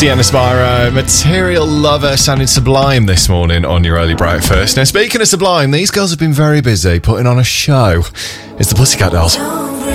Sienna Spyro, Material Lover, sounding sublime this morning on your early breakfast. Now, speaking of sublime, these girls have been very busy putting on a show. It's the Pussycat Dolls.